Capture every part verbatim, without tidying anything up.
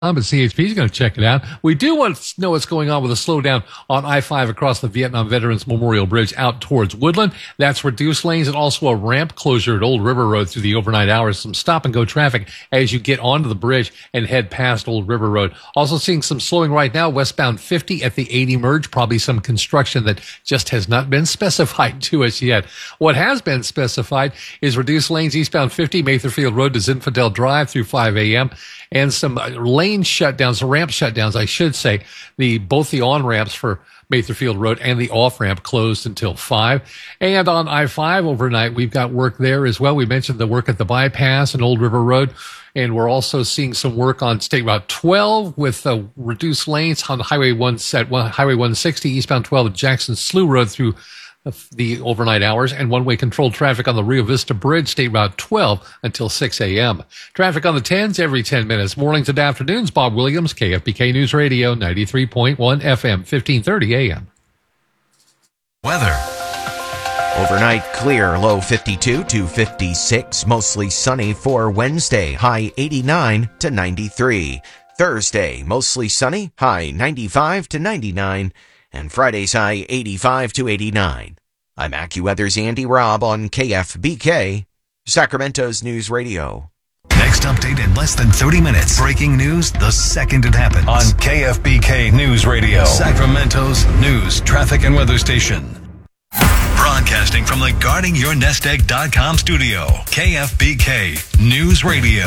But C H P is going to check it out. We do want to know what's going on with a slowdown on I five across the Vietnam Veterans Memorial Bridge out towards Woodland. That's reduced lanes and also a ramp closure at Old River Road through the overnight hours. Some stop and go traffic as you get onto the bridge and head past Old River Road. Also seeing some slowing right now, westbound fifty at the eighty merge. Probably some construction that just has not been specified to us yet. What has been specified is reduced lanes eastbound fifty, Matherfield Road to Zinfandel Drive through five a.m. and some lane shutdowns, ramp shutdowns, I should say. The both the on-ramps for Matherfield Road and the off-ramp closed until five. And on I five overnight, we've got work there as well. We mentioned the work at the bypass and Old River Road. And we're also seeing some work on State Route twelve with uh, reduced lanes on Highway one at Highway one sixty, eastbound twelve at Jackson Slough Road through the overnight hours, and one-way controlled traffic on the Rio Vista Bridge, State Route twelve, until six a.m. Traffic on the tens every ten minutes. Mornings and afternoons, Bob Williams, K F B K News Radio, ninety-three point one F M, fifteen thirty A M. Weather. Overnight clear, low fifty-two to fifty-six, mostly sunny for Wednesday, high eighty-nine to ninety-three. Thursday, mostly sunny, high ninety-five to ninety-nine. And Friday's high eighty-five to eighty-nine. I'm AccuWeather's Andy Robb on K F B K, Sacramento's News Radio. Next update in less than thirty minutes. Breaking news the second it happens. On K F B K News Radio, Sacramento's news, traffic, and weather station. Broadcasting from the guarding your nest egg dot com studio, K F B K News Radio.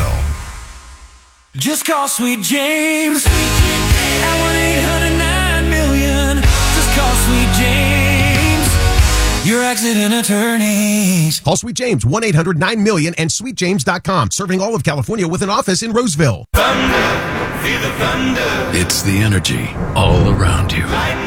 Just call Sweet James at one eight hundred nine million. Just call Sweet James, your accident attorneys. Call Sweet James, one eight hundred nine million and sweet james dot com. Serving all of California with an office in Roseville. Thunder, feel the thunder. It's the energy all around you. Lightning.